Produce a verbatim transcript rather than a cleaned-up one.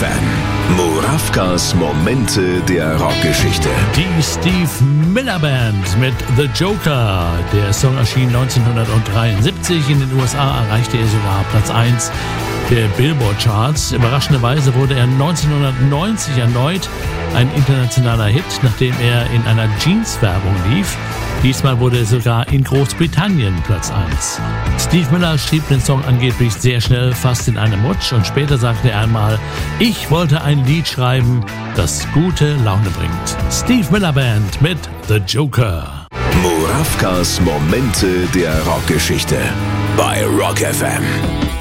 F M. Murawkas Momente der Rockgeschichte. Die Steve Miller Band mit The Joker. Der Song erschien neunzehnhundertdreiundsiebzig. In den U S A erreichte er sogar Platz eins der Billboard-Charts. Überraschenderweise wurde er neunzehnhundertneunzig erneut ein internationaler Hit, nachdem er in einer Jeans-Werbung lief. Diesmal wurde er sogar in Großbritannien Platz eins. Steve Miller schrieb den Song angeblich sehr schnell, fast in einem Rutsch, und später sagte er einmal: Ich wollte ein Lied schreiben, das gute Laune bringt. Steve Miller Band mit The Joker. Murawkas Momente der Rockgeschichte bei Rock F M.